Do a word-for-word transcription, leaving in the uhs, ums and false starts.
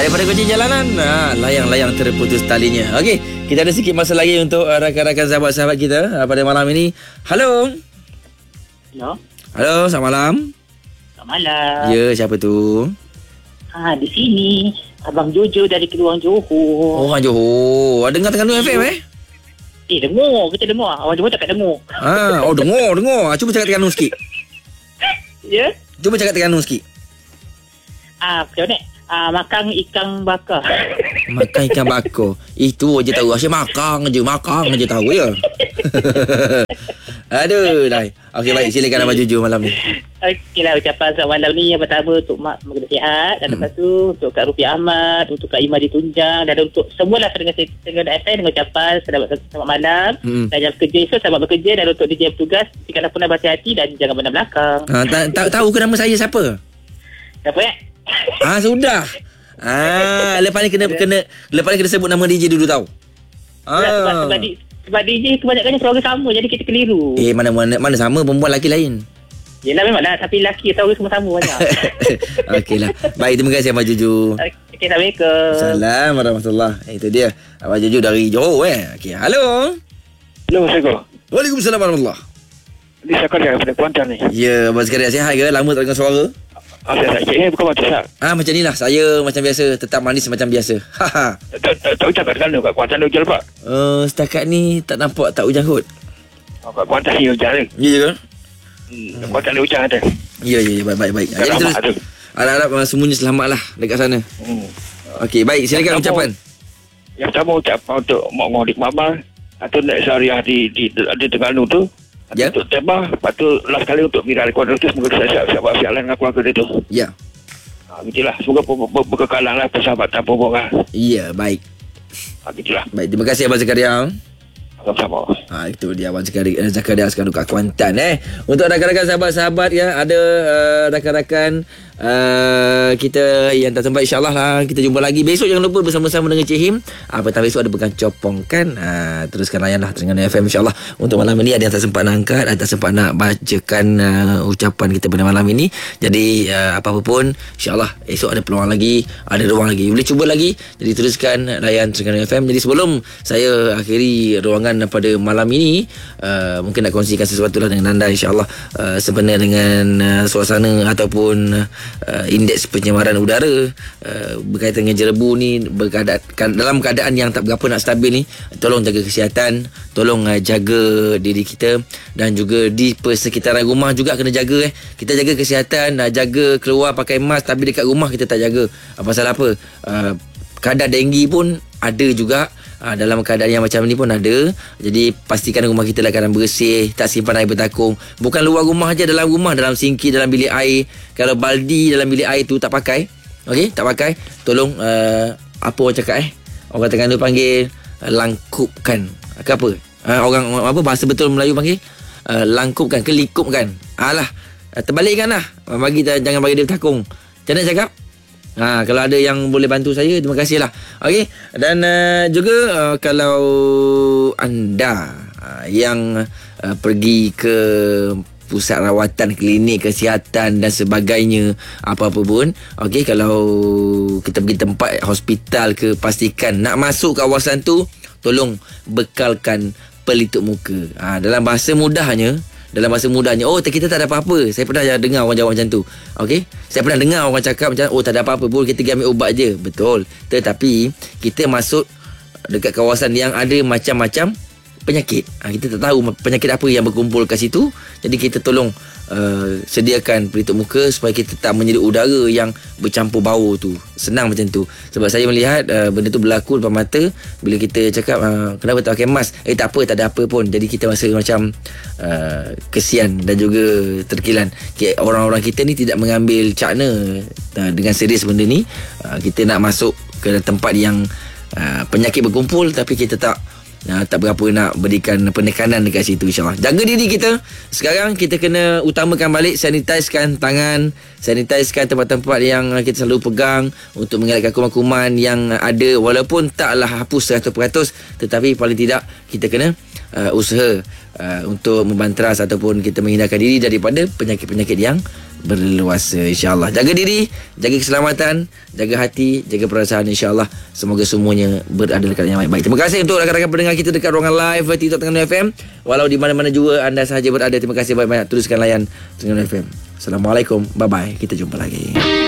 Daripada kunci jalanan, ha, layang-layang terputus talinya. Okey, kita ada sikit masa lagi untuk uh, rakan-rakan sahabat-sahabat kita uh, pada malam ini. Halo. Halo. Halo, selamat malam. Selamat malam. Ya, siapa tu? Ha, di sini Abang Jojo dari Keluang Johor. Orang Johor. Dengar Terengganu F M eh? Eh, dengar. Kita dengar. Abang Johor takkan dengar. Ha, oh dengar, dengar. Cuba cakap Terengganu sikit. Ya? Cuba cakap Terengganu sikit. Ah, macam mana? Ah, makan ikan bakar. Makan ikan bakar. Itu je tahu. Asyik makan je, makan je tahu ya. Aduh, dah. Okey, baik. Silakan Abang Jojo malam ni. Okeylah, ucapan selamat malam ni yang pertama untuk Mak Mengenai Sihat, dan lepas tu untuk Kak Rupi Ahmad, untuk Kak Ima Ditunjang, dan untuk semualah dengan dengan F M dengan ucapan selamat, selamat malam. Hmm. Dan yang kerja esok selamat bekerja, dan untuk D J bertugas jika pun berhati-hati dan jangan benar belakang. Ha, tak, tak tahu ke nama saya siapa? Siapa ya? Ah, sudah. Ah, lepas ni kena kena lepas ni kena sebut nama D J dulu tahu. Ah. Sebab, sebab, di, sebab D J kebanyakannya keluarga sama, jadi kita keliru. Eh, mana mana mana sama, perempuan lelaki lain. Yelah memanglah, tapi lelaki tahu semua sama banyak. Okeylah. Baik, terima kasih Abang Jojo. Okey, Assalamualaikum. Assalamualaikum warahmatullahi. Itu dia Abang Jojo dari Johor eh. Okey, halo. Hello, Assalamualaikum. Waalaikumsalam warahmatullahi. Ini saya kerja daripada Kuantan ni. Ya, Abang sekalian sihat ke? Lama tak dengar suara. Ah, saya tak ini bukan macam saya. Ah, macam inilah. Saya macam biasa, tetap manis macam biasa. Haha. Tak hujan kat sana, kat Kuantan ni hujan lepas. Uh, setakat ni tak nampak tak hujan kot. Oh, kat Kuantan ni hujan ni. Ya ke? Hmm, Kuantan ni hujan ada. Ya, ya, ya, baik, baik, baik. Jadi terus harap-harap uh, semuanya selamatlah dekat sana. Hmm. Okey, baik. Silakan ucapan. Yang pertama ucapan untuk Mak Ngodik Mama atau Nek Syariah di di di Terengganu tu. Ya. Untuk Tebah, lepas tu last kali untuk Mira Recorder tu, semoga saya siap-siap siap dengan keluarga dia tu. Ya. Ha, begitulah. Semoga berkekalan lah persahabatan pembuangan. Ya, baik. Ha, begitulah. Baik, terima kasih Abang Zakaria. Sama-sama. Ha, itu dia Abang Zakaria, Zakaria sekarang kat Kuantan eh. Untuk rakan-rakan sahabat-sahabat ya, ada uh, rakan-rakan uh, kita yang tak sempat, insyaAllah lah kita jumpa lagi besok. Jangan lupa bersama-sama dengan Cik Him. Ha, petang besok ada Pekan Copong kan. Ha, teruskan layan lah Terengganu F M insyaAllah. Untuk malam ini ada yang tak sempat nak angkat, ada tak sempat nak bacakan uh, ucapan kita pada malam ini. Jadi uh, apa-apa pun insyaAllah esok ada peluang lagi, ada ruang lagi, boleh cuba lagi. Jadi teruskan layan Terengganu F M. Jadi sebelum saya akhiri ruangan pada malam ini, uh, mungkin nak kongsikan sesuatu lah dengan anda insyaAllah, uh, sebenarnya dengan uh, suasana ataupun uh, indeks pencemaran udara uh, berkaitan dengan jerebu ni, berkeadaan, dalam keadaan yang tak berapa nak stabil ni, tolong jaga kesihatan, tolong uh, jaga diri kita, dan juga di persekitaran rumah juga kena jaga eh. Kita jaga kesihatan, uh, jaga keluar pakai mask, tapi dekat rumah kita tak jaga. uh, pasal apa? Uh, kadar denggi pun ada juga. Ha, dalam keadaan yang macam ni pun ada. Jadi pastikan rumah kita dalam keadaan bersih, tak simpan air bertakung. Bukan luar rumah je, dalam rumah, dalam sinki, dalam bilik air. Kalau baldi dalam bilik air tu tak pakai, okey, tak pakai, tolong uh, apa orang cakap eh, orang Terengganu panggil uh, langkupkan ke apa, uh, orang apa bahasa betul Melayu panggil uh, langkupkan ke likupkan. Alah, uh, terbalikkan lah, bagi jangan bagi dia bertakung. Macam mana cakap? Ha, kalau ada yang boleh bantu saya, terima kasihlah. Okey, dan uh, juga uh, kalau anda uh, yang uh, pergi ke pusat rawatan, klinik kesihatan dan sebagainya, apa-apa pun, okey, kalau kita pergi tempat hospital ke, pastikan nak masuk kawasan tu, tolong bekalkan pelitup muka. Ha, dalam bahasa mudahnya, dalam bahasa mudahnya, oh kita tak ada apa-apa. Saya pernah dengar orang jawab macam tu. Okey, saya pernah dengar orang cakap macam, oh tak ada apa-apa pun, kita pergi ambil ubat je. Betul. Tetapi kita masuk dekat kawasan yang ada macam-macam penyakit. Ha, kita tak tahu penyakit apa yang berkumpul kat situ. Jadi kita tolong uh, sediakan pelitup muka supaya kita tak menjadi udara yang bercampur bau tu. Senang macam tu. Sebab saya melihat uh, benda tu berlaku depan mata. Bila kita cakap uh, kenapa tak pakai mask, eh tak apa, tak ada apa pun. Jadi kita rasa macam uh, kesian dan juga terkilan. Okay, orang-orang kita ni tidak mengambil cakna uh, dengan serius benda ni. Uh, kita nak masuk ke tempat yang uh, penyakit berkumpul, tapi kita tak Nah, tak berapa nak berikan penekanan dekat situ, insyaAllah. Jaga diri kita. Sekarang kita kena utamakan balik, sanitizekan tangan, sanitizekan tempat-tempat yang kita selalu pegang untuk mengelakkan kuman-kuman yang ada. Walaupun taklah hapus seratus peratus, tetapi paling tidak kita kena uh, usaha uh, untuk membantras ataupun kita menghindarkan diri daripada penyakit-penyakit yang berleluasa, insyaAllah. Jaga diri, jaga keselamatan, jaga hati, jaga perasaan, insyaAllah. Semoga semuanya berada dekat yang baik-baik. Terima kasih untuk rakan-rakan pendengar kita dekat ruangan live TikTok Terengganu F M. Walau di mana-mana juga anda sahaja berada, terima kasih banyak-banyak. Teruskan layan Terengganu F M. Assalamualaikum, bye-bye. Kita jumpa lagi.